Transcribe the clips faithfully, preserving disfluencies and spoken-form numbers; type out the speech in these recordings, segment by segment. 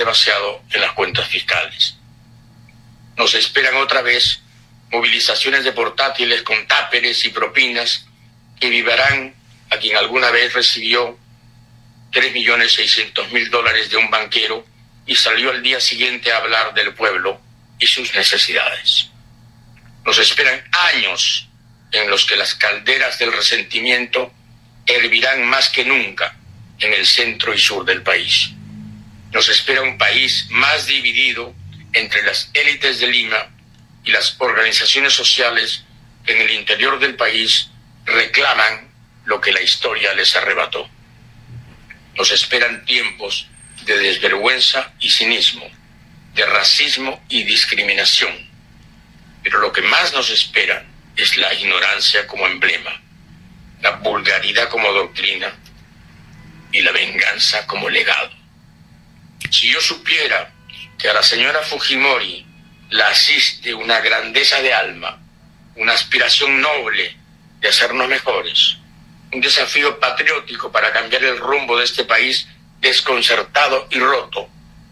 demasiado en las cuentas fiscales. Nos esperan otra vez movilizaciones de portátiles con táperes y propinas que vivarán a quien alguna vez recibió tres millones seiscientos mil dólares de un banquero y salió al día siguiente a hablar del pueblo y sus necesidades. Nos esperan años en los que las calderas del resentimiento hervirán más que nunca en el centro y sur del país. Nos espera un país más dividido entre las élites de Lima y las organizaciones sociales que en el interior del país reclaman lo que la historia les arrebató. Nos esperan tiempos de desvergüenza y cinismo, de racismo y discriminación. Pero lo que más nos espera es la ignorancia como emblema, la vulgaridad como doctrina y la venganza como legado. Si yo supiera que a la señora Fujimori la asiste una grandeza de alma, una aspiración noble de hacernos mejores, un desafío patriótico para cambiar el rumbo de este país desconcertado y roto,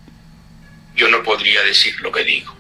yo no podría decir lo que digo.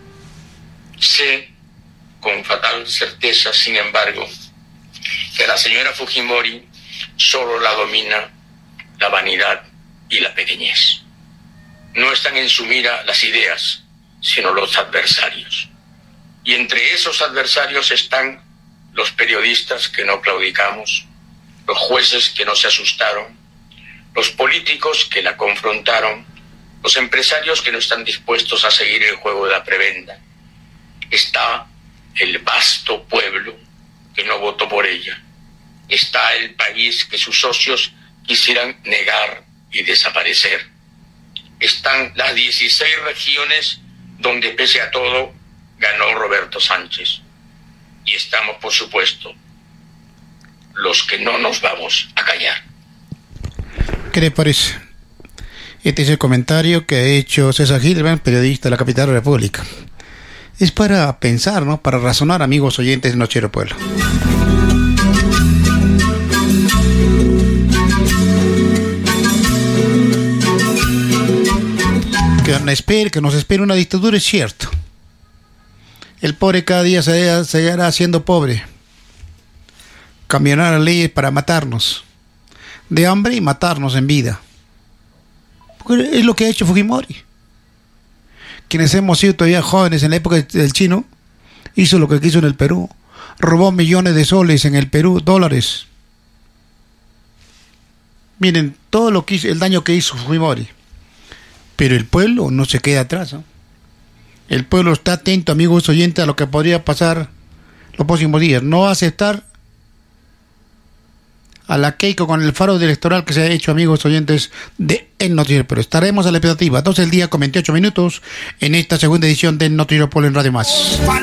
Sé con fatal certeza, sin embargo, que a la señora Fujimori solo la domina la vanidad y la pequeñez. No están en su mira las ideas, sino los adversarios. Y entre esos adversarios están los periodistas que no claudicamos, los jueces que no se asustaron, los políticos que la confrontaron, los empresarios que no están dispuestos a seguir el juego de la prebenda. Está el vasto pueblo que no votó por ella. Está el país que sus socios quisieran negar y desaparecer. Están las dieciséis regiones donde, pese a todo, ganó Roberto Sánchez. Y estamos, por supuesto, los que no nos vamos a callar. ¿Qué le parece? Este es el comentario que ha hecho César Gilbert, periodista de la capital de la República. Es para pensar, ¿no? Para razonar, amigos oyentes de Noticiero Pueblo. Que nos espere, que nos espere una dictadura, es cierto. El pobre cada día se seguirá haciendo pobre. Cambiarán las leyes para matarnos de hambre y matarnos en vida. Porque es lo que ha hecho Fujimori. Quienes hemos sido todavía jóvenes en la época del chino, hizo lo que quiso en el Perú. Robó millones de soles en el Perú, dólares. Miren, todo lo que hizo, el daño que hizo Fujimori. Pero el pueblo no se queda atrás, ¿no? El pueblo está atento, amigos oyentes, a lo que podría pasar los próximos días. No va a aceptar a la Keiko con el fraude electoral que se ha hecho, amigos oyentes de El Noticiero, pero estaremos a la expectativa. doce del día con veintiocho minutos en esta segunda edición de El Noticiero Pueblo en Radio Más.